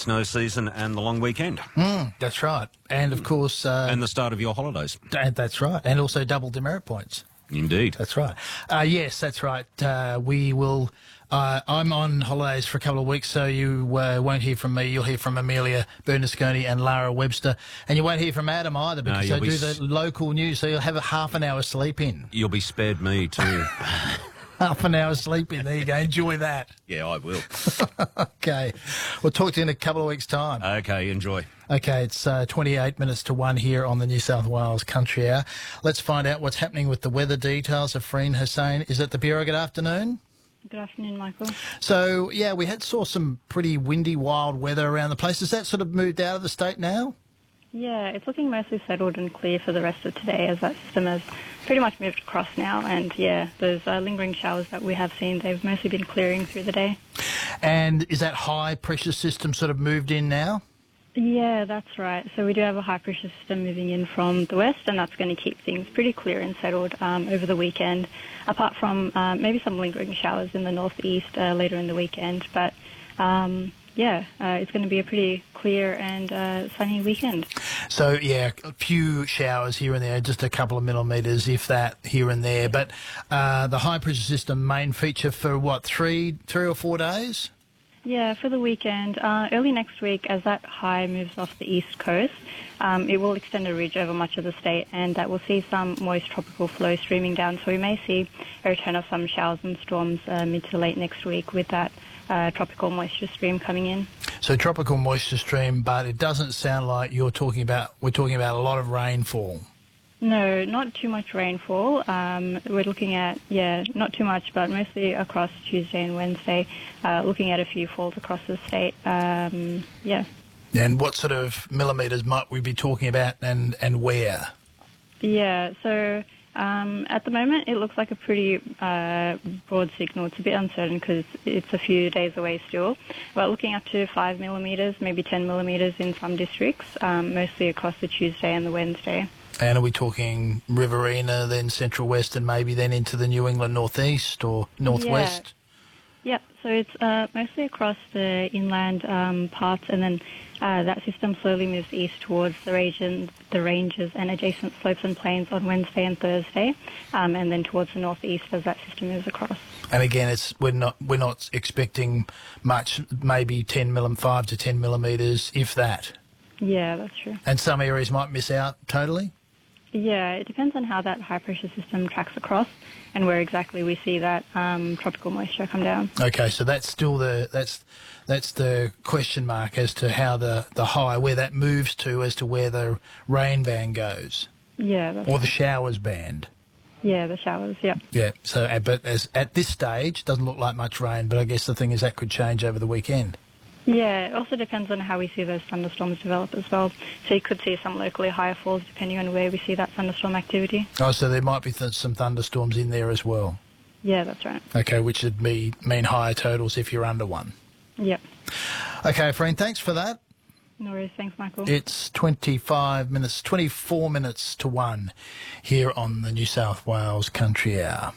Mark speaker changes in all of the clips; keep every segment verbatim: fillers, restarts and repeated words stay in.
Speaker 1: snow season and the long weekend.
Speaker 2: Mm, that's right. And, of course... Uh,
Speaker 1: and the start of your holidays.
Speaker 2: And that's right. And also double demerit points.
Speaker 1: Indeed.
Speaker 2: That's right. Uh, yes, that's right. Uh, we will... Uh, I'm on holidays for a couple of weeks, so you uh, won't hear from me. You'll hear from Amelia Bernasconi and Lara Webster. And you won't hear from Adam either, because
Speaker 1: no,
Speaker 2: they do
Speaker 1: s-
Speaker 2: the local news, so you'll have a half an hour sleep in.
Speaker 1: You'll be spared me too.
Speaker 2: Half an hour sleep in. There you go. Enjoy that.
Speaker 1: Yeah, I will.
Speaker 2: Okay. We'll talk to you in a couple of weeks' time.
Speaker 1: Okay, enjoy.
Speaker 2: Okay, it's uh, twenty-eight minutes to one here on the New South Wales Country Hour. Let's find out what's happening with the weather details. Afreen Hussain is at the Bureau. Good afternoon.
Speaker 3: Good afternoon, Michael.
Speaker 2: So, yeah, we had saw some pretty windy, wild weather around the place. Has that sort of moved out of the state now?
Speaker 3: Yeah, it's looking mostly settled and clear for the rest of today, as that system has pretty much moved across now. And, yeah, those uh, lingering showers that we have seen, they've mostly been clearing through the day.
Speaker 2: And is that high-pressure system sort of moved in now?
Speaker 3: Yeah, that's right. So we do have a high-pressure system moving in from the west, and that's going to keep things pretty clear and settled um, over the weekend, apart from uh, maybe some lingering showers in the northeast uh, later in the weekend. But, um, yeah, uh, it's going to be a pretty clear and uh, sunny weekend.
Speaker 2: So, yeah, a few showers here and there, just a couple of millimetres, if that, here and there. But uh, the high-pressure system main feature for, what, three, three or four days?
Speaker 3: Yeah, for the weekend, uh, early next week, as that high moves off the east coast, um, it will extend a ridge over much of the state, and that will see some moist tropical flow streaming down. So we may see a return of some showers and storms uh, mid to late next week with that uh, tropical moisture stream coming in.
Speaker 2: So tropical moisture stream, but it doesn't sound like you're talking about, we're talking about a lot of rainfall.
Speaker 3: No, not too much rainfall. Um, we're looking at, yeah, not too much, but mostly across Tuesday and Wednesday, uh, looking at a few falls across the state, um, yeah.
Speaker 2: And what sort of millimetres might we be talking about, and, and where?
Speaker 3: Yeah, so um, at the moment it looks like a pretty uh, broad signal. It's a bit uncertain because it's a few days away still, but looking up to five millimetres, maybe ten millimetres in some districts, um, mostly across the Tuesday and the Wednesday.
Speaker 2: And are we talking Riverina, then Central West, and maybe then into the New England northeast or northwest?
Speaker 3: Yeah, yep. So it's uh, mostly across the inland um, parts, and then uh, that system slowly moves east towards the region, the ranges and adjacent slopes and plains on Wednesday and Thursday, um, and then towards the northeast as that system moves across.
Speaker 2: And again, it's we're not we're not expecting much, maybe ten millim, five to ten millimetres, if that.
Speaker 3: Yeah, that's true.
Speaker 2: And some areas might miss out totally.
Speaker 3: Yeah, it depends on how that high-pressure system tracks across and where exactly we see that um, tropical moisture come down.
Speaker 2: Okay, so that's still the that's that's the question mark as to how the, the high, where that moves to, as to where the rain band goes.
Speaker 3: Yeah, that's
Speaker 2: or
Speaker 3: right.
Speaker 2: the showers band.
Speaker 3: Yeah, the showers, yeah.
Speaker 2: Yeah, so uh, but as at this stage, doesn't look like much rain, but I guess the thing is that could change over the weekend.
Speaker 3: Yeah, it also depends on how we see those thunderstorms develop as well. So you could see some locally higher falls depending on where we see that thunderstorm activity.
Speaker 2: Oh, so there might be th- some thunderstorms in there as well.
Speaker 3: Yeah, that's right.
Speaker 2: Okay, which would be, mean higher totals if you're under one.
Speaker 3: Yep.
Speaker 2: Okay, friend, thanks for that.
Speaker 3: No worries. Thanks, Michael.
Speaker 2: It's twenty-five minutes, twenty-four minutes to one here on the New South Wales Country Hour.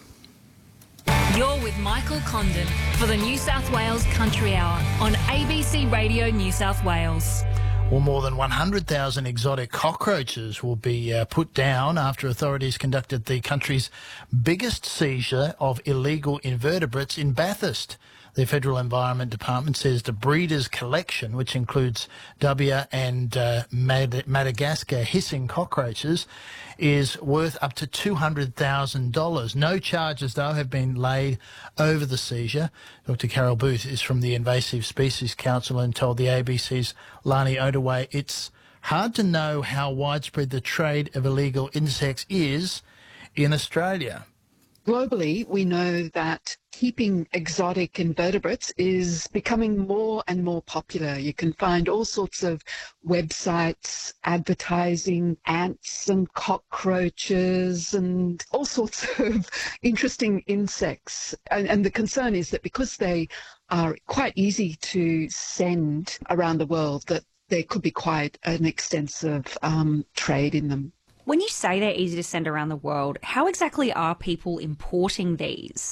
Speaker 4: You're with Michael Condon for the New South Wales Country Hour on A B C Radio New South Wales.
Speaker 2: Well, more than one hundred thousand exotic cockroaches will be uh, put down after authorities conducted the country's biggest seizure of illegal invertebrates in Bathurst. The Federal Environment Department says the breeder's collection, which includes W and uh, Mad- Madagascar hissing cockroaches, is worth up to two hundred thousand dollars. No charges, though, have been laid over the seizure. Doctor Carol Booth is from the Invasive Species Council and told the A B C's Lani Odaway it's hard to know how widespread the trade of illegal insects is in Australia.
Speaker 5: Globally, we know that keeping exotic invertebrates is becoming more and more popular. You can find all sorts of websites advertising ants and cockroaches and all sorts of interesting insects. And, and the concern is that because they are quite easy to send around the world, that there could be quite an extensive um, trade in them.
Speaker 6: When you say they're easy to send around the world, how exactly are people importing these?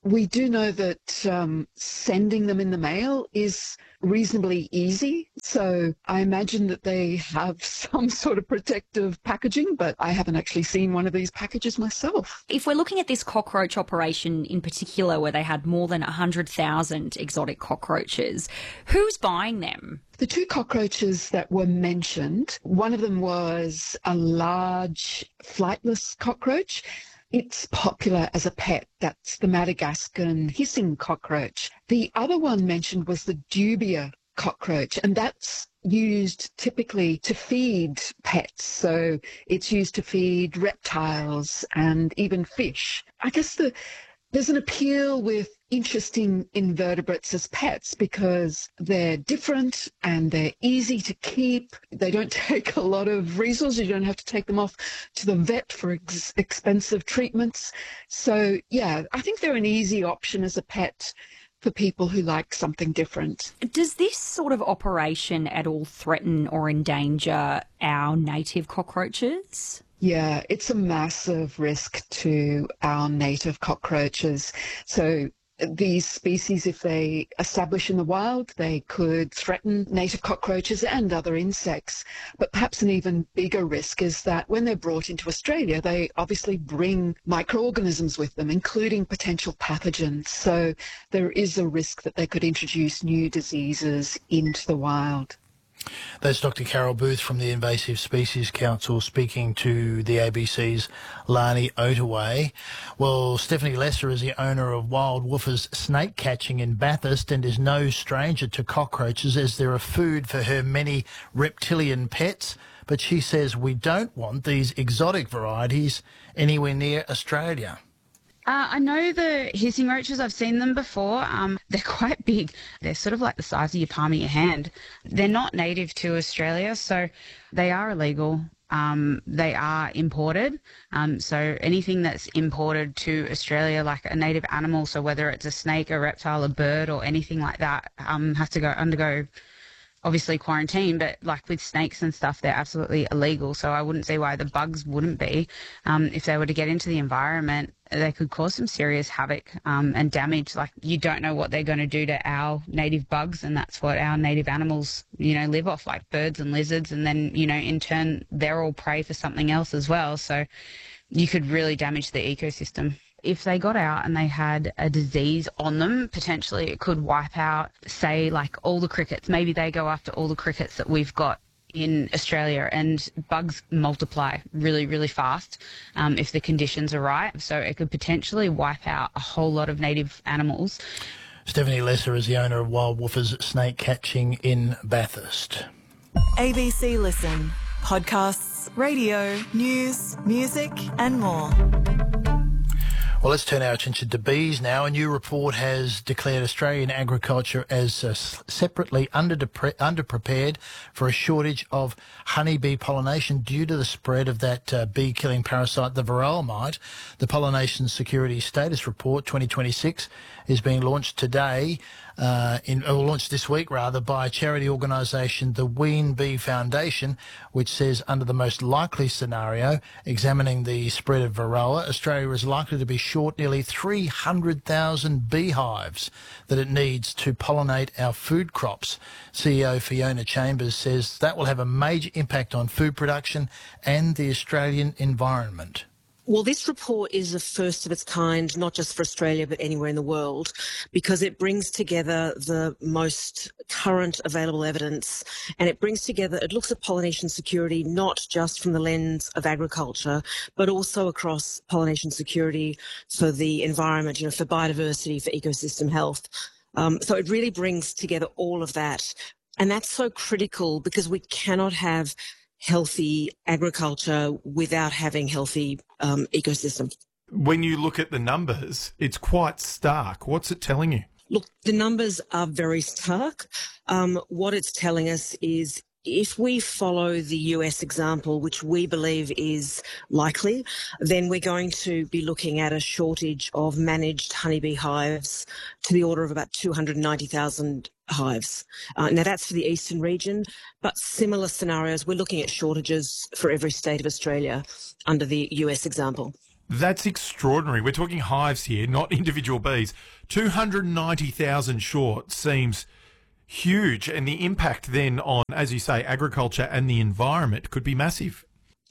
Speaker 5: We do know that um, sending them in the mail is reasonably easy. So I imagine that they have some sort of protective packaging, but I haven't actually seen one of these packages myself.
Speaker 6: If we're looking at this cockroach operation in particular, where they had more than one hundred thousand exotic cockroaches, who's buying them?
Speaker 5: The two cockroaches that were mentioned, one of them was a large flightless cockroach. It's popular as a pet. That's the Madagascan hissing cockroach. The other one mentioned was the dubia cockroach, and that's used typically to feed pets. So it's used to feed reptiles and even fish. I guess the there's an appeal with interesting invertebrates as pets because they're different and they're easy to keep. They don't take a lot of resources. You don't have to take them off to the vet for ex- expensive treatments. So, yeah, I think they're an easy option as a pet for people who like something different.
Speaker 6: Does this sort of operation at all threaten or endanger our native cockroaches?
Speaker 5: Yeah, it's a massive risk to our native cockroaches. So these species, if they establish in the wild, they could threaten native cockroaches and other insects. But perhaps an even bigger risk is that when they're brought into Australia, they obviously bring microorganisms with them, including potential pathogens. So there is a risk that they could introduce new diseases into the wild.
Speaker 2: That's Doctor Carol Booth from the Invasive Species Council speaking to the A B C's Lani Otaway. Well, Stephanie Lesser is the owner of Wild Woofers Snake Catching in Bathurst and is no stranger to cockroaches as they're a food for her many reptilian pets. But she says we don't want these exotic varieties anywhere near Australia.
Speaker 7: Uh, I know the hissing roaches. I've seen them before. Um, they're quite big. They're sort of like the size of your palm of your hand. They're not native to Australia, so they are illegal. Um, they are imported. Um, so anything that's imported to Australia, like a native animal, so whether it's a snake, a reptile, a bird, or anything like that, um, has to go undergo obviously quarantine, but like with snakes and stuff, they're absolutely illegal. So I wouldn't see why the bugs wouldn't be. Um, if they were to get into the environment, they could cause some serious havoc um, and damage. Like you don't know what they're going to do to our native bugs, and that's what our native animals, you know, live off, like birds and lizards. And then, you know, in turn, they're all prey for something else as well. So you could really damage the ecosystem. If they got out and they had a disease on them, potentially it could wipe out, say, like all the crickets. Maybe they go after all the crickets that we've got in Australia, and bugs multiply really, really fast um, if the conditions are right. So it could potentially wipe out a whole lot of native animals.
Speaker 2: Stephanie Lesser is the owner of Wild Woofers Snake Catching in Bathurst.
Speaker 8: A B C Listen. Podcasts, radio, news, music and more.
Speaker 2: Well, let's turn our attention to bees now. A new report has declared Australian agriculture as uh, separately under underprepared for a shortage of honeybee pollination due to the spread of that uh, bee-killing parasite, the varroa mite. The Pollination Security Status Report twenty twenty-six is being launched today, uh, in, or launched this week rather, by charity organisation the Ween Bee Foundation, which says under the most likely scenario, examining the spread of varroa, Australia is likely to be short nearly three hundred thousand beehives that it needs to pollinate our food crops. C E O Fiona Chambers says that will have a major impact on food production and the Australian environment.
Speaker 9: Well, this report is a first of its kind, not just for Australia, but anywhere in the world, because it brings together the most current available evidence, and it brings together, it looks at pollination security, not just from the lens of agriculture, but also across pollination security for the environment, you know, for biodiversity, for ecosystem health. Um, so it really brings together all of that. And that's so critical because we cannot have healthy agriculture without having healthy um, ecosystems.
Speaker 10: When you look at the numbers, it's quite stark. What's it telling you?
Speaker 9: Look, the numbers are very stark. Um, what it's telling us is if we follow the U S example, which we believe is likely, then we're going to be looking at a shortage of managed honeybee hives to the order of about two hundred ninety thousand hives. Uh, now, that's for the eastern region, but similar scenarios, we're looking at shortages for every state of Australia under the U S example.
Speaker 10: That's extraordinary. We're talking hives here, not individual bees. two hundred ninety thousand short seems huge, and the impact then on, as you say, agriculture and the environment could be massive.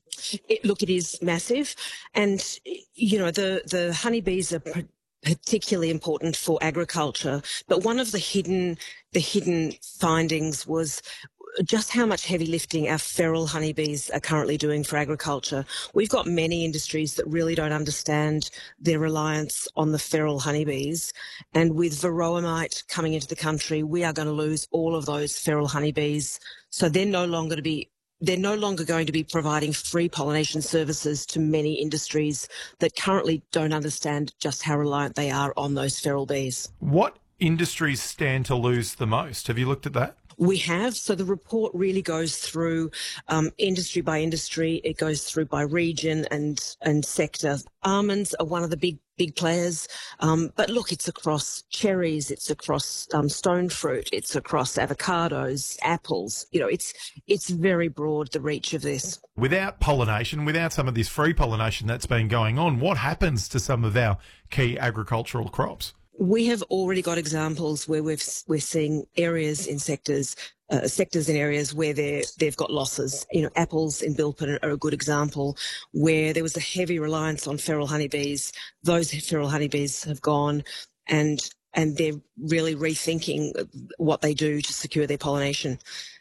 Speaker 9: It, look, it is massive. And, you know, the, the honeybees are pr- particularly important for agriculture. But one of the hidden, the hidden findings was just how much heavy lifting our feral honeybees are currently doing for agriculture. We've got many industries that really don't understand their reliance on the feral honeybees. And with varroa mite coming into the country, we are going to lose all of those feral honeybees. So they're no longer to be They're no longer going to be providing free pollination services to many industries that currently don't understand just how reliant they are on those feral bees.
Speaker 10: What industries stand to lose the most? Have you looked at that?
Speaker 9: We have. So the report really goes through um, industry by industry. It goes through by region and, and sector. Almonds are one of the big, big players. Um, but look, it's across cherries, it's across um, stone fruit, it's across avocados, apples. You know, it's, it's very broad, the reach of this.
Speaker 10: Without pollination, without some of this free pollination that's been going on, what happens to some of our key agricultural crops?
Speaker 9: We have already got examples where we've, we're seeing areas in sectors, uh, sectors in areas where they're, they've got losses. You know, apples in Bilpin are a good example where there was a heavy reliance on feral honeybees. Those feral honeybees have gone, and, and they're really rethinking what they do to secure their pollination.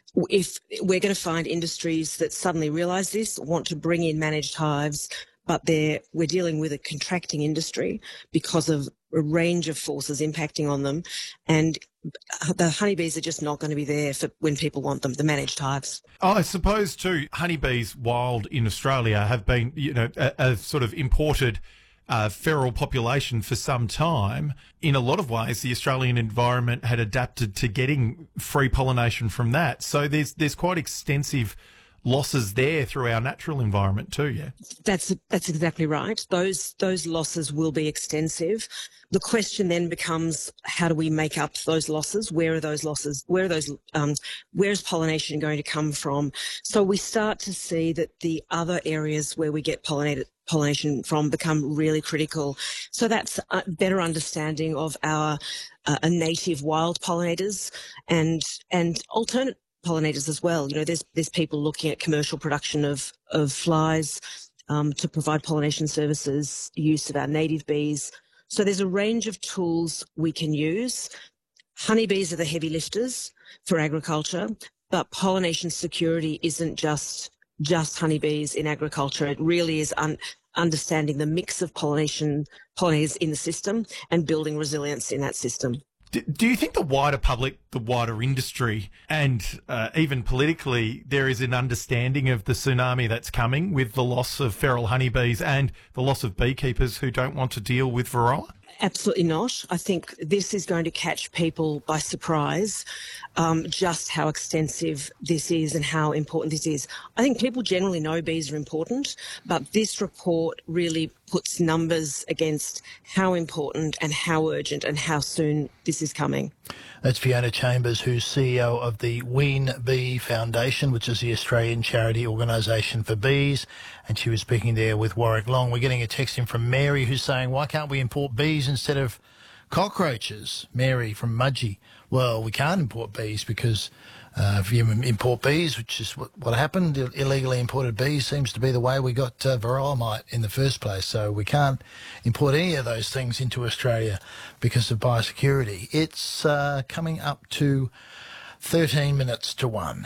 Speaker 9: If we're going to find industries that suddenly realise this, want to bring in managed hives, but they're, we're dealing with a contracting industry because of a range of forces impacting on them, and the honeybees are just not going to be there for when people want them, the managed hives.
Speaker 10: Oh, I suppose too, honeybees wild in Australia have been, you know, a, a sort of imported uh, feral population for some time. In a lot of ways, the Australian environment had adapted to getting free pollination from that. So there's there's quite extensive losses there through our natural environment too, yeah?
Speaker 9: That's that's exactly right. Those those losses will be extensive. The question then becomes, how do we make up those losses? Where are those losses? Where are those? Um, where is pollination going to come from? So we start to see that the other areas where we get pollinated pollination from become really critical. So that's a better understanding of our uh, native wild pollinators and and alternate pollinators as well. You know, there's there's people looking at commercial production of of flies um, to provide pollination services, use of our native bees. So there's a range of tools we can use. Honeybees are the heavy lifters for agriculture, but pollination security isn't just just honeybees in agriculture. It really is un- understanding the mix of pollination pollinators in the system and building resilience in that system.
Speaker 10: Do you think the wider public, the wider industry, and uh, even politically, there is an understanding of the tsunami that's coming with the loss of feral honeybees and the loss of beekeepers who don't want to deal with varroa?
Speaker 9: Absolutely not. I think this is going to catch people by surprise, um, just how extensive this is and how important this is. I think people generally know bees are important, but this report really puts numbers against how important and how urgent and how soon this is coming.
Speaker 2: That's Fiona Chambers, who's C E O of the Ween Bee Foundation, which is the Australian charity organisation for bees. And she was speaking there with Warwick Long. We're getting a text in from Mary, who's saying, why can't we import bees instead of cockroaches? Mary from Mudgee. Well, we can't import bees because uh, if you import bees, which is what, what happened, illegally imported bees seems to be the way we got uh, varroa mite in the first place. So we can't import any of those things into Australia because of biosecurity. It's uh, coming up to thirteen minutes to one.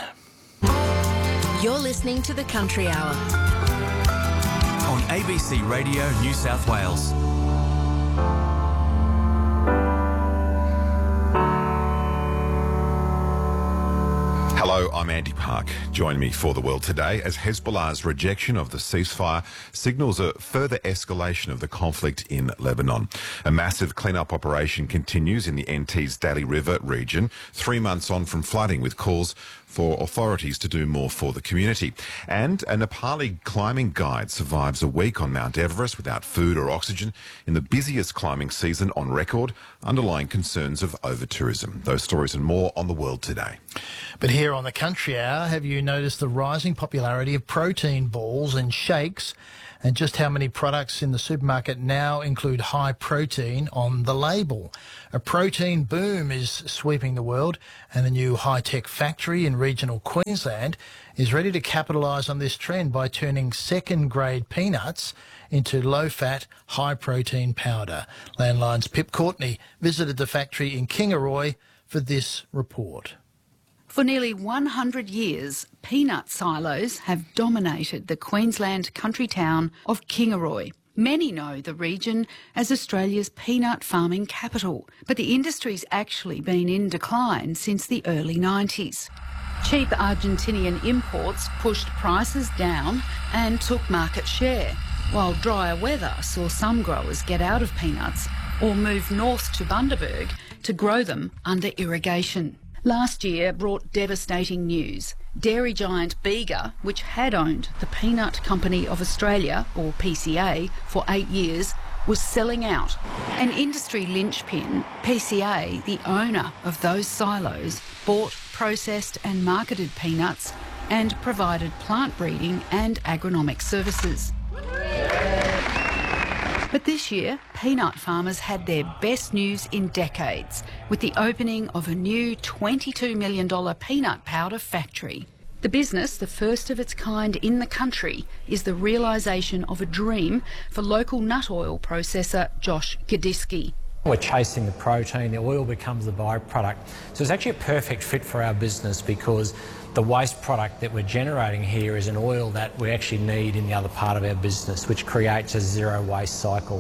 Speaker 4: You're listening to the Country Hour
Speaker 11: on A B C Radio New South Wales.
Speaker 12: Hello, I'm Andy Park. Join me for The World Today as Hezbollah's rejection of the ceasefire signals a further escalation of the conflict in Lebanon. A massive clean-up operation continues in the N T's Daly River region, three months on from flooding, with calls for authorities to do more for the community. And a Nepali climbing guide survives a week on Mount Everest without food or oxygen in the busiest climbing season on record, underlying concerns of over-tourism. Those stories and more on The World Today.
Speaker 2: But here on the Country Hour, have you noticed the rising popularity of protein balls and shakes And just how many products in the supermarket now include high protein on the label. A protein boom is sweeping the world, and the new high-tech factory in regional Queensland is ready to capitalise on this trend by turning second-grade peanuts into low-fat, high-protein powder. Landline's Pip Courtney visited the factory in Kingaroy for this report.
Speaker 13: For nearly one hundred years, peanut silos have dominated the Queensland country town of Kingaroy. Many know the region as Australia's peanut farming capital, but the industry's actually been in decline since the early nineties. Cheap Argentinian imports pushed prices down and took market share, while drier weather saw some growers get out of peanuts or move north to Bundaberg to grow them under irrigation. Last year brought devastating news. Dairy giant Bega, which had owned the Peanut Company of Australia, or P C A, for eight years, was selling out. An industry linchpin, P C A, the owner of those silos, bought, processed and marketed peanuts and provided plant breeding and agronomic services. But this year, peanut farmers had their best news in decades with the opening of a new twenty-two million dollars peanut powder factory. The business, the first of its kind in the country, is the realisation of a dream for local nut oil processor Josh Gadiski.
Speaker 14: We're chasing the protein, the oil becomes the byproduct. So it's actually a perfect fit for our business because the waste product that we're generating here is an oil that we actually need in the other part of our business, which creates a zero waste cycle.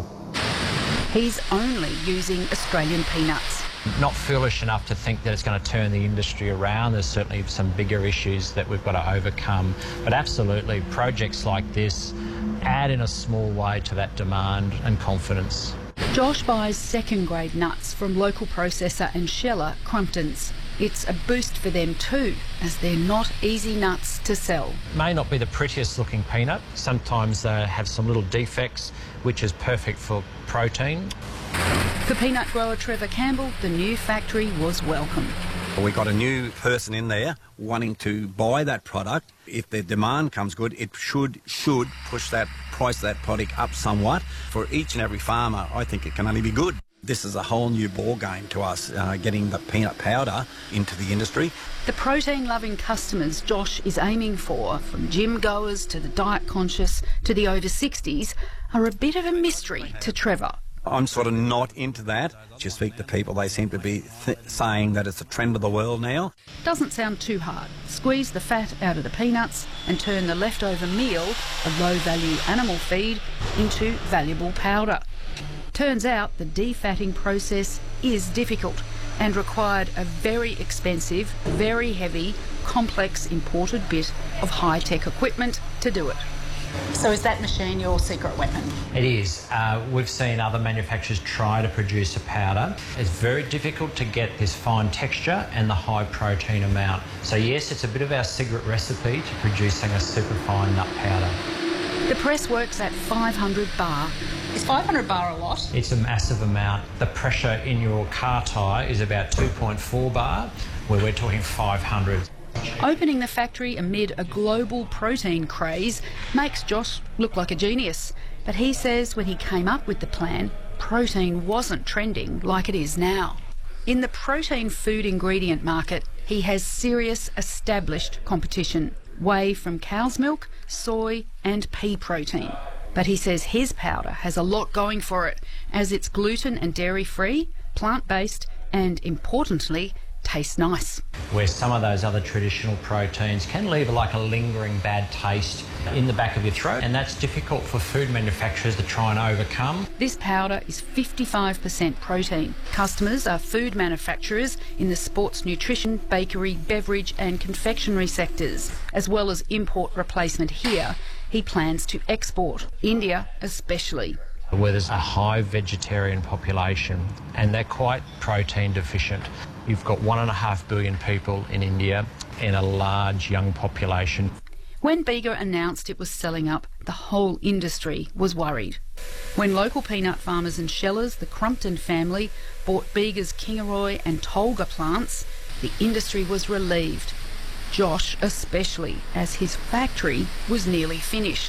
Speaker 13: He's only using Australian peanuts.
Speaker 14: Not foolish enough to think that it's going to turn the industry around. There's certainly some bigger issues that we've got to overcome. But absolutely, projects like this add in a small way to that demand and confidence.
Speaker 13: Josh buys second-grade nuts from local processor and sheller Crumptons. It's a boost for them too, as they're not easy nuts to sell.
Speaker 14: May not be the prettiest looking peanut. Sometimes they have some little defects, which is perfect for protein.
Speaker 13: For peanut grower Trevor Campbell, the new factory was welcome.
Speaker 15: We got a new person in there wanting to buy that product. If the demand comes good, it should should push that price of that product up somewhat. For each and every farmer, I think it can only be good. This is a whole new ball game to us, uh, getting the peanut powder into the industry.
Speaker 13: The protein-loving customers Josh is aiming for, from gym goers to the diet-conscious to the over sixties, are a bit of a mystery to Trevor.
Speaker 15: I'm sort of not into that. You speak to people, they seem to be th- saying that it's a trend of the world now.
Speaker 13: Doesn't sound too hard. Squeeze the fat out of the peanuts and turn the leftover meal, a low-value animal feed, into valuable powder. Turns out the defatting process is difficult and required a very expensive, very heavy, complex imported bit of high-tech equipment to do it. So is that machine your secret weapon?
Speaker 14: It is. Uh, we've seen other manufacturers try to produce a powder. It's very difficult to get this fine texture and the high protein amount. So yes, it's a bit of our secret recipe to producing a super fine nut powder.
Speaker 13: The press works at five hundred bar. Is five hundred bar a lot?
Speaker 14: It's a massive amount. The pressure in your car tyre is about two point four bar, where we're talking five hundred.
Speaker 13: Opening the factory amid a global protein craze makes Josh look like a genius. But he says when he came up with the plan, protein wasn't trending like it is now. In the protein food ingredient market, he has serious established competition. Whey from cow's milk, soy and pea protein. But he says his powder has a lot going for it, as it's gluten and dairy-free, plant-based and, importantly, tastes nice.
Speaker 14: Where some of those other traditional proteins can leave like a lingering bad taste in the back of your throat, and that's difficult for food manufacturers to try and overcome.
Speaker 13: This powder is fifty-five percent protein. Customers are food manufacturers in the sports nutrition, bakery, beverage and confectionery sectors, as well as import replacement here. He plans to export, India especially.
Speaker 14: Where there's a high vegetarian population and they're quite protein deficient. You've got one and a half billion people in India and a large young population.
Speaker 13: When Bega announced it was selling up, the whole industry was worried. When local peanut farmers and shellers, the Crumpton family, bought Bega's Kingaroy and Tolga plants, the industry was relieved. Josh especially, as his factory was nearly finished.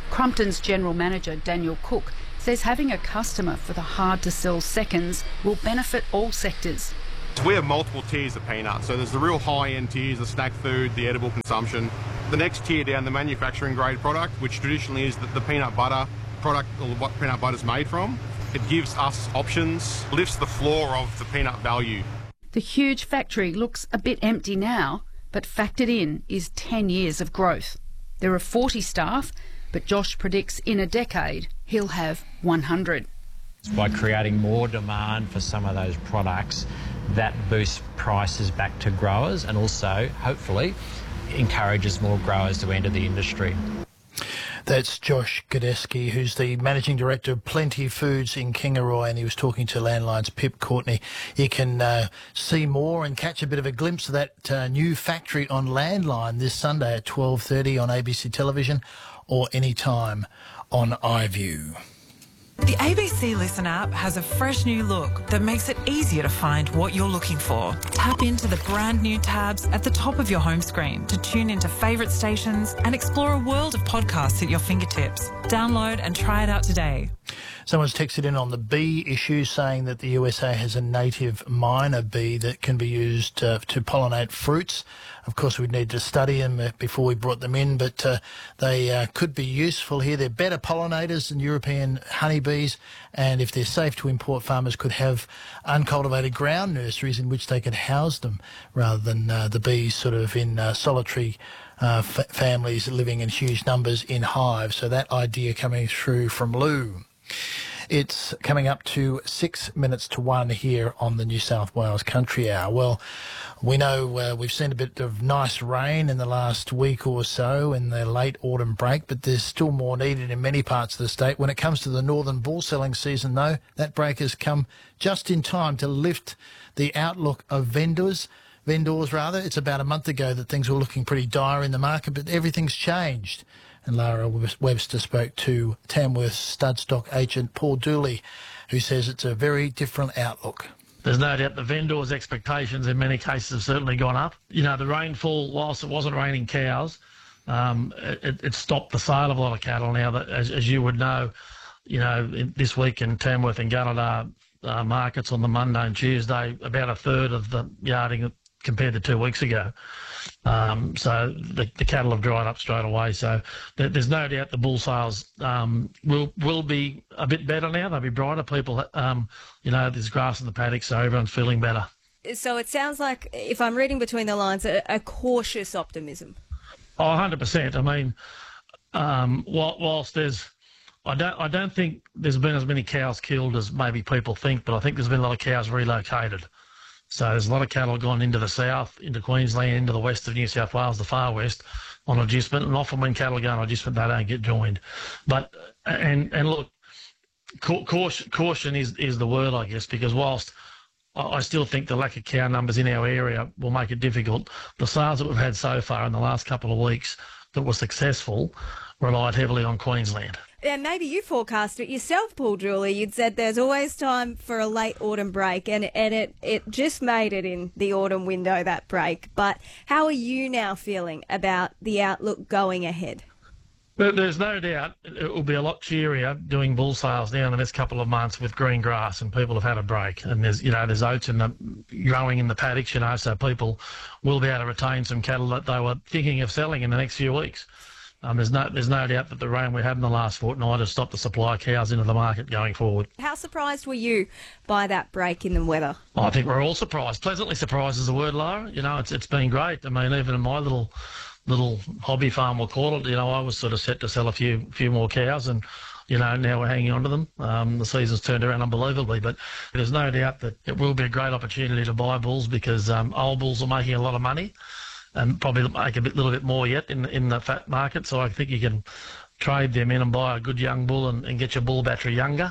Speaker 13: Crumpton's General Manager, Daniel Cook, says having a customer for the hard-to-sell seconds will benefit all sectors.
Speaker 16: We have multiple tiers of peanuts. So there's the real high-end tiers, the snack food, the edible consumption. The next tier down, the manufacturing grade product, which traditionally is the, the peanut butter product, or what peanut butter is made from. It gives us options, lifts the floor of the peanut value.
Speaker 13: The huge factory looks a bit empty now, but factored in is ten years of growth. There are forty staff, but Josh predicts in a decade he'll have one hundred.
Speaker 14: By creating more demand for some of those products, that boosts prices back to growers and also, hopefully, encourages more growers to enter the industry.
Speaker 2: That's Josh Godesky, who's the Managing Director of Plenty Foods in Kingaroy, and he was talking to Landline's Pip Courtney. You can uh, see more and catch a bit of a glimpse of that uh, new factory on Landline this Sunday at twelve thirty on A B C Television or any time on iView.
Speaker 8: The A B C Listen app has a fresh new look that makes it easier to find what you're looking for. Tap into the brand new tabs at the top of your home screen to tune into favourite stations and explore a world of podcasts at your fingertips. Download and try it out today.
Speaker 2: Someone's texted in on the bee issue saying that the U S A has a native minor bee that can be used uh, to pollinate fruits. Of course, we'd need to study them before we brought them in, but uh, they uh, could be useful here. They're better pollinators than European honeybees, and if they're safe to import, farmers could have uncultivated ground nurseries in which they could house them rather than uh, the bees sort of in uh, solitary uh, f- families living in huge numbers in hives. So that idea coming through from Lou. It's coming up to six minutes to one here on the New South Wales Country Hour. Well, we know uh, we've seen a bit of nice rain in the last week or so in the late autumn break, but there's still more needed in many parts of the state. When it comes to the northern bull selling season, though, that break has come just in time to lift the outlook of vendors. Vendors, rather. It's about a month ago that things were looking pretty dire in the market, but everything's changed. And Lara Webster spoke to Tamworth Studstock agent Paul Dooley, who says it's a very different outlook.
Speaker 17: There's no doubt the vendors' expectations in many cases have certainly gone up. You know, the rainfall, whilst it wasn't raining cows, um, it, it stopped the sale of a lot of cattle. Now, that, as, as you would know, you know, in, this week in Tamworth and Gunnedah uh, markets on the Monday and Tuesday, about a third of the yarding compared to two weeks ago. Um, so the, the cattle have dried up straight away. So there, there's no doubt the bull sales um, will will be a bit better now. They'll be brighter. People, um, you know, there's grass in the paddock, so everyone's feeling better.
Speaker 18: So it sounds like, if I'm reading between the lines, a, a cautious optimism.
Speaker 17: Oh, one hundred percent. I mean, um, whil- whilst there's, I don't, I don't think there's been as many cows killed as maybe people think, but I think there's been a lot of cows relocated. So there's a lot of cattle gone into the south, into Queensland, into the west of New South Wales, the far west, on adjustment. And often when cattle go on adjustment, they don't get joined. But, and and look, caution, caution is, is the word, I guess, because whilst I still think the lack of cow numbers in our area will make it difficult, the sales that we've had so far in the last couple of weeks that were successful relied heavily on Queensland.
Speaker 18: And maybe you forecast it yourself, Paul Dooley. You'd said there's always time for a late autumn break, and, and it, it just made it in the autumn window, that break. But how are you now feeling about the outlook going ahead?
Speaker 17: But there's no doubt it will be a lot cheerier doing bull sales now in the next couple of months with green grass, and people have had a break. And there's, you know, there's oats in the, growing in the paddocks, you know, so people will be able to retain some cattle that they were thinking of selling in the next few weeks. Um, there's no there's no doubt that the rain we had in the last fortnight has stopped the supply of cows into the market going forward.
Speaker 18: How surprised were you by that break in the weather?
Speaker 17: I think we're all surprised. Pleasantly surprised is the word, Lara. You know, it's it's been great. I mean, even in my little little hobby farm, we'll call it, you know, I was sort of set to sell a few few more cows, and you know, now we're hanging on to them. Um, the season's turned around unbelievably, but there's no doubt that it will be a great opportunity to buy bulls because um, old bulls are making a lot of money. And probably make a bit, little bit more yet in in the fat market. So I think you can trade them in and buy a good young bull and, and get your bull battery younger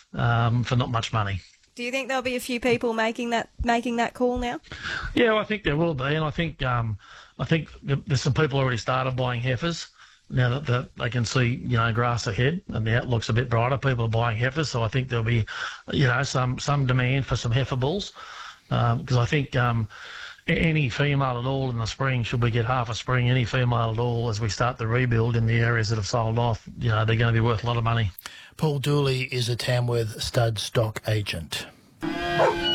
Speaker 17: um, for not much money.
Speaker 18: Do you think there'll be a few people making that making that call now?
Speaker 17: Yeah, well, I think there will be, and I think um, I think there's some people already started buying heifers now that the, they can see, you know, grass ahead and the outlook's a bit brighter. People are buying heifers, so I think there'll be, you know, some some demand for some heifer bulls because um, I think. Um, any female at all in the spring, should we get half a spring, any female at all as we start the rebuild in the areas that have sold off, you know, they're going to be worth a lot of money.
Speaker 2: Paul Dooley is a Tamworth stud stock agent.